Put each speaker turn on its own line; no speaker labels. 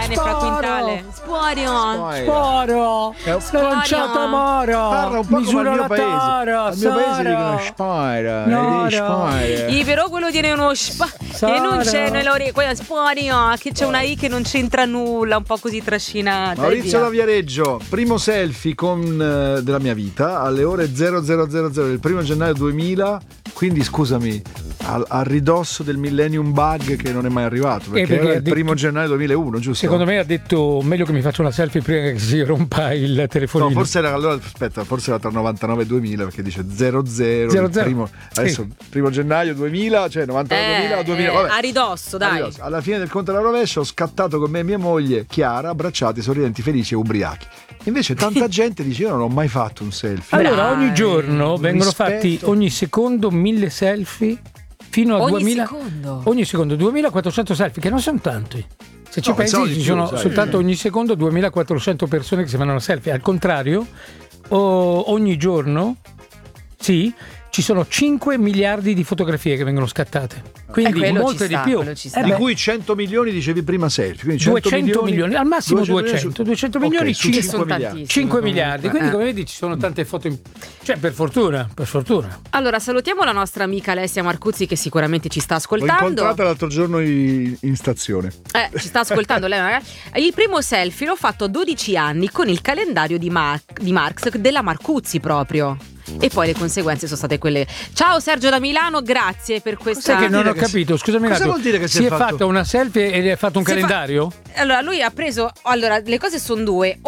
bene fra Quintale.
Sporo. Lanciata Moro.
Parla un po' come al mio paese. Al mio paese dicono spara.
Però quello tiene uno spa. E non c'è quella Sporio, che c'è una I che non c'entra nulla, un po' così trascinata.
Maurizio da Viareggio, primo selfie della mia vita alle ore 0000 del 1 gennaio 2000, quindi scusami, a ridosso del Millennium Bug che non è mai arrivato, perché era il 1 gennaio 2001, giusto?
Secondo me ha detto meglio che mi faccia una selfie prima che si rompa il telefonino.
No, forse era tra 99 e 2000, perché dice 00 adesso 1 gennaio 2000, cioè 99 2000 o 2000, vabbè.
A ridosso, dai.
Alla fine del conto alla rovescia ho scattato con me e mia moglie Chiara, abbracciati, sorridenti, felici e ubriachi. Invece tanta gente dice io non ho mai fatto un selfie.
Allora ogni giorno vengono fatti ogni secondo 1000 selfie fino a 2000 ogni secondo 2400 selfie, che non sono tanti. Se ci pensi ci sono soltanto ogni secondo 2400 persone che si fanno una selfie. Al contrario, ogni giorno ci sono 5 miliardi di fotografie che vengono scattate, quindi molte di più,
di cui 100 milioni dicevi prima selfie, quindi
200 milioni al massimo, 200 milioni, 5 miliardi, quindi come vedi ci sono tante foto cioè per fortuna.
Allora salutiamo la nostra amica Alessia Marcuzzi, che sicuramente ci sta ascoltando.
L'ho incontrata l'altro giorno in stazione,
ci sta ascoltando lei, magari. Il primo selfie l'ho fatto a 12 anni con il calendario di Marx della Marcuzzi proprio. E poi le conseguenze sono state quelle. Ciao Sergio da Milano, grazie per questa.
Sai che non ho capito, scusami,
cosa vuol dire che
si è fatto una selfie e ha fatto un calendario?
Allora lui ha preso, le cose sono due.